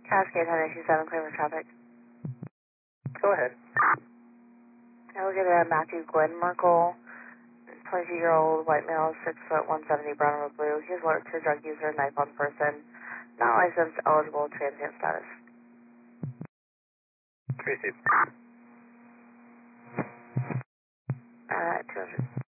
Cascade 187, clear for traffic. Go ahead. I will get a Matthew Glenn Merkel, 22-year-old white male, 6 foot 170, brown or blue. He is alert to drug user, knife on person, not licensed, eligible, transient status. Received. 200.